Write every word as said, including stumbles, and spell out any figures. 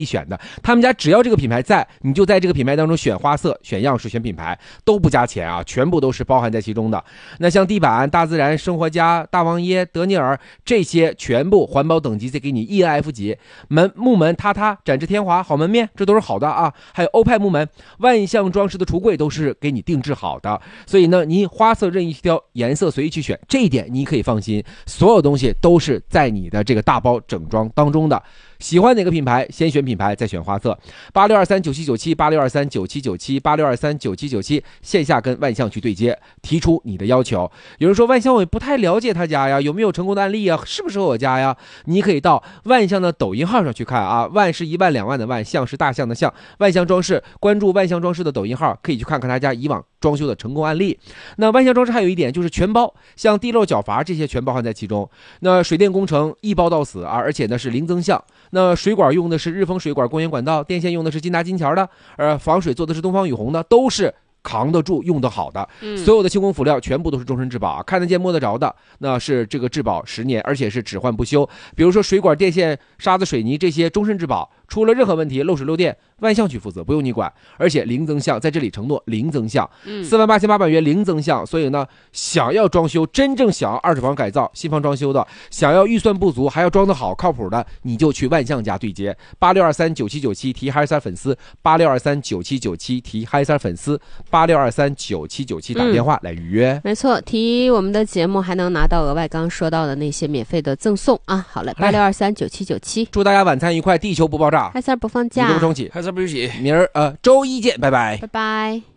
选的，他们家只要这个品牌在，你就在这个品牌当中选花色、选样式、选品牌，都不加钱啊，全部都是包含在其中的。那像地板、大自然、生活家、大王椰、德尼尔这些全部环保等级再给你 E N F 级，门木门、塌塌、展翅天华、好门面，这都是好的啊。还有欧派木门、万象装饰的橱柜都是给你定制好的，所以呢，你花色任意挑，颜色随意去选，这一点你可以放心，所有东西都是在你的这个大包整装当中的。喜欢哪个品牌，先选品牌，再选花色。八六二三九七九七，八六二三九七九七，八六二三九七九七，线下跟万象去对接，提出你的要求。有人说万象我也不太了解他家呀，有没有成功的案例啊？适不适合我家呀？你可以到万象的抖音号上去看啊，万是一万两万的万，象是大象的象，万象装饰，关注万象装饰的抖音号，可以去看看他家以往装修的成功案例。那万象装饰还有一点就是全包，像地漏角阀这些全包含在其中。那水电工程一包到死啊，而且呢是零增项。那水管用的是日丰水管公园管道，电线用的是金达金桥的，呃，防水做的是东方雨虹的，都是扛得住用得好的。所有的轻工辅料全部都是终身质保啊，看得见摸得着的，那是这个质保十年，而且是只换不修。比如说水管、电线、沙子、水泥这些终身质保，出了任何问题漏水漏电，万象去负责，不用你管，而且零增项，在这里承诺零增项，四万八千八百元零增项。所以呢，想要装修，真正想要二手房改造、新房装修的，想要预算不足还要装得好、靠谱的，你就去万象家对接。八六二三九七九七提嗨三粉丝，八六二三九七九七提嗨三粉丝，八六二三九七九七打电话来预约。 嗯、没错，提我们的节目还能拿到额外刚刚说到的那些免费的赠送啊。好嘞，八六二三九七九七，祝大家晚餐愉快，地球不爆炸， 嗨三不放假， 你不重启， 嗨三不休息， 明儿呃周一见，拜拜， 拜拜。